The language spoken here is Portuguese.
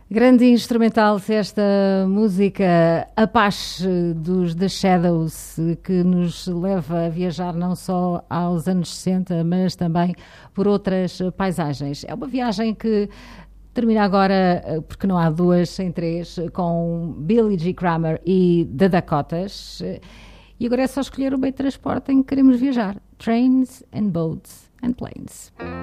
Grande instrumental esta música Apache dos The Shadows, que nos leva a viajar não só aos anos 60, mas também por outras paisagens. É uma viagem que termina agora, porque não há duas sem três, com Billy G. Kramer e The Dakotas. E agora é só escolher o meio de transporte em que queremos viajar. Trains and boats and planes.